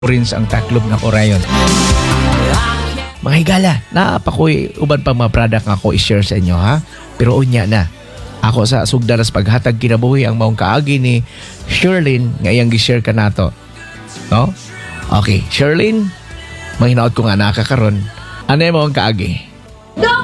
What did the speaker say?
Prince ang taklob ng Orion. Mga higala, naapakoy uban pang mga product nga ako i-share sa inyo ha. Pero unya na. Ako sa sugdaras paghatag kinabuhi ang maong kaagi ni Sherlyn nga iyang gi-share ka nato. No? Okay, Sherlyn, mahinaot ko nga nakakaron. Ano yung maong kaagi?